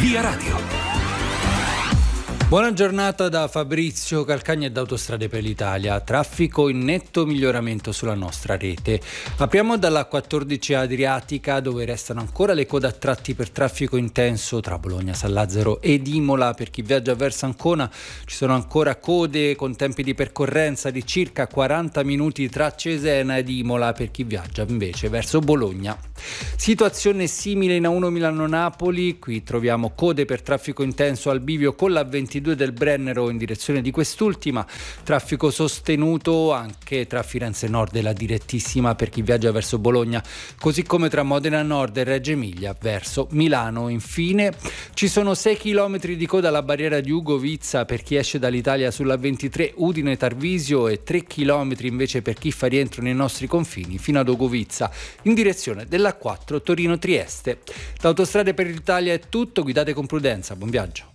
Via Radio. Buona giornata da Fabrizio Calcagna e da Autostrade per l'Italia. Traffico in netto miglioramento sulla nostra rete. Apriamo dalla 14 Adriatica, dove restano ancora le code a tratti per traffico intenso tra Bologna, San Lazzaro ed Imola. Per chi viaggia verso Ancona ci sono ancora code con tempi di percorrenza di circa 40 minuti tra Cesena ed Imola per chi viaggia invece verso Bologna. Situazione simile in A1 Milano-Napoli, qui troviamo code per traffico intenso al bivio con la 22 del Brennero in direzione di quest'ultima, traffico sostenuto anche tra Firenze Nord e la direttissima per chi viaggia verso Bologna, così come tra Modena Nord e Reggio Emilia verso Milano. Infine ci sono 6 km di coda alla barriera di Ugovizza per chi esce dall'Italia sulla 23 Udine-Tarvisio e 3 km invece per chi fa rientro nei nostri confini fino ad Ugovizza in direzione della 4 Torino-Trieste. Da Autostrade per l'Italia è tutto, guidate con prudenza, buon viaggio.